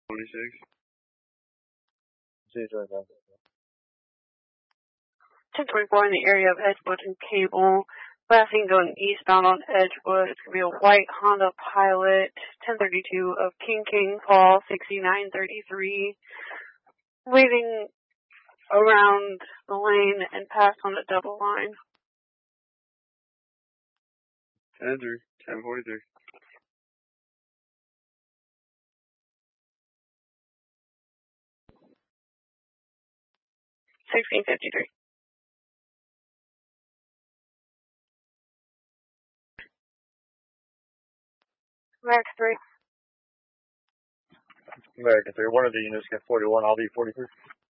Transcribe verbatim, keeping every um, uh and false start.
twenty-six. ten twenty-four in the area of Edgewood and Cable. Passing going eastbound on Edgewood. It's going to be a white Honda Pilot. ten thirty-two of King King Fall, sixty-nine thirty-three. Leaving around the lane and past on the double line. ten three. ten forty-three. sixteen fifty-three. America three. America three. One of the units get forty-one. I'll be forty-three.